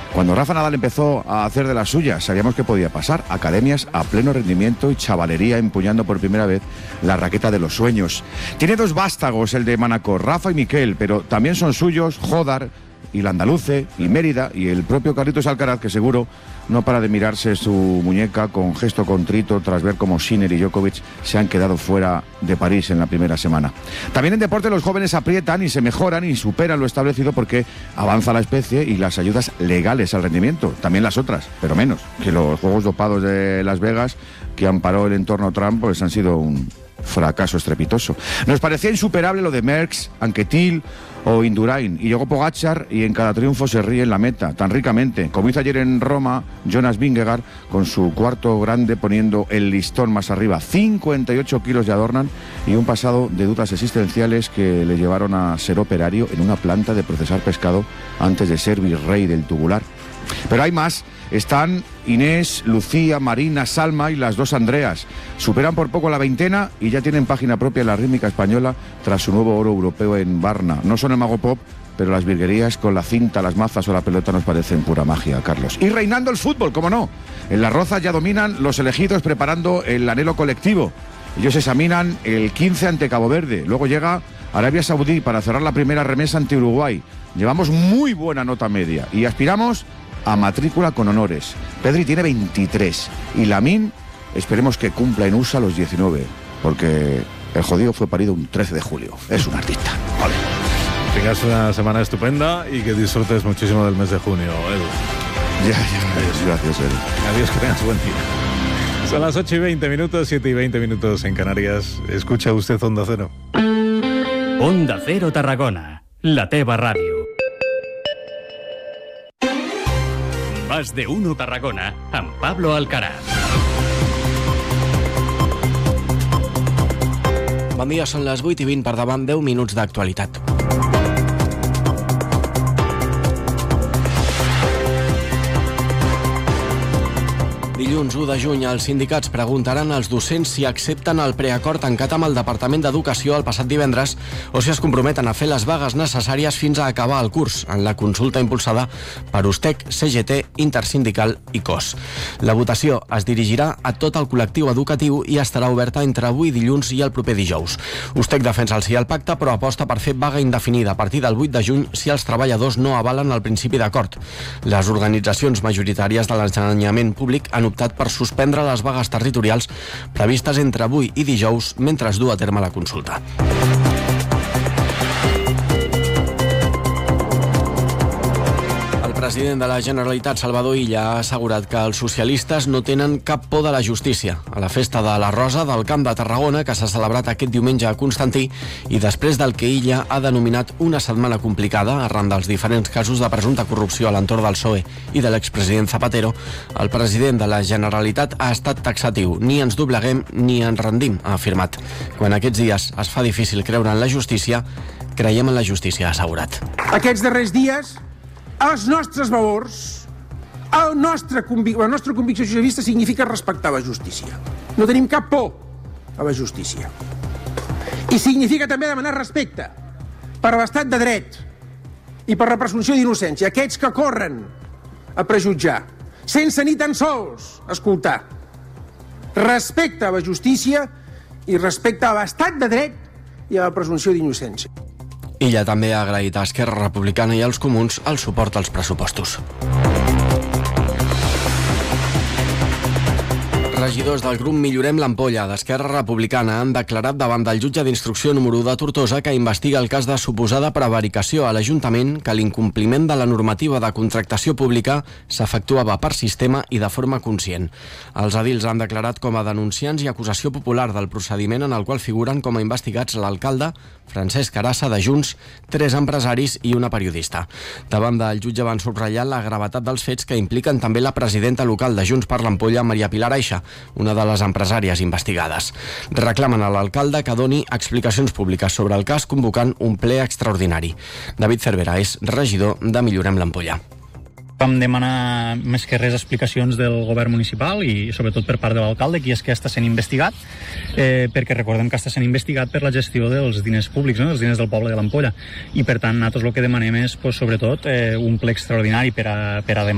Cuando Rafa Nadal empezó a hacer de las suyas, sabíamos que podía pasar. Academias a pleno rendimiento y chavalería empuñando por primera vez la raqueta de los sueños. Tiene dos vástagos el de Manacor, Rafa y Miquel, pero también son suyos Jodar y Landaluce y Mérida y el propio Carlitos Alcaraz, que seguro no para de mirarse su muñeca con gesto contrito tras ver cómo Sinner y Djokovic se han quedado fuera de París en la primera semana. También en deporte los jóvenes aprietan y se mejoran y superan lo establecido porque avanza la especie y las ayudas legales al rendimiento, también las otras, pero menos, que los juegos dopados de Las Vegas que amparó el entorno Trump pues han sido un fracaso estrepitoso. Nos parecía insuperable lo de Merckx, Anquetil o Indurain, y llegó Pogačar y en cada triunfo se ríe en la meta, tan ricamente, como hizo ayer en Roma Jonas Vingegaard con su cuarto grande poniendo el listón más arriba. 58 kilos de adornan y un pasado de dudas existenciales que le llevaron a ser operario en una planta de procesar pescado antes de ser virrey del tubular. Pero hay más. Están Inés, Lucía, Marina, Salma y las dos Andreas. Superan por poco la veintena y ya tienen página propia en la rítmica española tras su nuevo oro europeo en Varna. No son el mago pop, pero las virguerías con la cinta, las mazas o la pelota nos parecen pura magia, Carlos. Y reinando el fútbol, ¿cómo no? En Las Rozas ya dominan los elegidos preparando el anhelo colectivo. Ellos examinan el 15 ante Cabo Verde. Luego llega Arabia Saudí para cerrar la primera remesa ante Uruguay. Llevamos muy buena nota media y aspiramos a matrícula con honores. Pedri tiene 23 y Lamine esperemos que cumpla en USA los 19, porque el jodido fue parido un 13 de julio. Es un artista. Vale. Tengas una semana estupenda y que disfrutes muchísimo del mes de junio, Edu. Ya. Adiós. Gracias, Edu. Adiós, que tengas buen día. Son las 8:20, 7:20 en Canarias. Escucha usted Onda Cero. Onda Cero Tarragona, la teva ràdio. Más de uno Tarragona, amb Pablo Alcaraz. Bon dia, són les 8:20, per davant 10 minuts d'actualitat. Dilluns 1 de juny, els sindicats preguntaran als docents si accepten el preacord tancat amb el Departament d'Educació el passat divendres o si es comprometen a fer les vagues necessàries fins a acabar el curs, en la consulta impulsada per USTEC, CGT, Intersindical i COS. La votació es dirigirà a tot el col·lectiu educatiu i estarà oberta entre avui dilluns i el proper dijous. USTEC defensa el sí al pacte, però aposta per fer vaga indefinida a partir del 8 de juny si els treballadors no avalen el principi d'acord. Les organitzacions majoritàries de l'ensenyament públic han optat per suspendre les vagues territorials previstes entre avui i dijous mentre es du a terme la consulta. El president de la Generalitat, Salvador Illa, ha assegurat que els socialistes no tenen cap por de la justícia a la festa de la Rosa del Camp de Tarragona, que s'ha celebrat aquest diumenge a Constantí, i després del que Illa ha denominat una setmana complicada arran dels diferents casos de presumpta corrupció a l'entorn del PSOE i de l'expresident Zapatero, el president de la Generalitat ha estat taxatiu. Ni ens dobleguem ni ens rendim, ha afirmat. Quan aquests dies es fa difícil creure en la justícia, creiem en la justícia, ha assegurat. Aquests darrers dies els nostres valors, la nostra convicció socialista significa respectar la justícia. No tenim cap por a la justícia. I significa també demanar respecte per l'estat de dret i per la presumpció d'innocència. Aquests que corren a prejutjar, sense ni tan sols escoltar. Respecte a la justícia i respecte a l'estat de dret i a la presumpció d'innocència. Illa també ha agraït a Esquerra Republicana i als Comuns el suport als pressupostos. Regidors del grup Millorem l'Ampolla d'Esquerra Republicana han declarat davant del jutge d'instrucció número 1 de Tortosa que investiga el cas de suposada prevaricació a l'Ajuntament, que l'incompliment de la normativa de contractació pública s'efectuava per sistema i de forma conscient. Els edils han declarat com a denunciants i acusació popular del procediment en el qual figuren com a investigats l'alcalde Francesc Arassa de Junts, 3 empresaris i una periodista. Davant del jutge van subratllar la gravetat dels fets que impliquen també la presidenta local de Junts per l'Ampolla, Maria Pilar Aixa, una de les empresàries investigades. Reclamen a l'alcalde que doni explicacions públiques sobre el cas, convocant un ple extraordinari. David Cervera és regidor de Millorem l'Ampolla. Vam demanar més que res explicacions del govern municipal i sobretot per part de l'alcalde, qui és que està sent investigat, perquè recordem que està sent investigat per la gestió dels diners públics, no? Els diners del poble de l'Ampolla. I per tant, nosaltres el que demanem és sobretot un ple extraordinari per a demanar